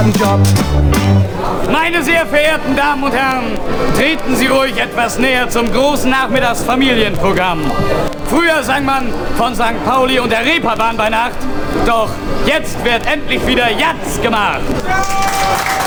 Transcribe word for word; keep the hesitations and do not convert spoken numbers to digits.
guten Job. Meine sehr verehrten Damen und Herren, treten Sie ruhig etwas näher zum großen Nachmittagsfamilienprogramm. Früher sang man von Sankt Pauli und der Reeperbahn bei Nacht, doch jetzt wird endlich wieder Jatz gemacht.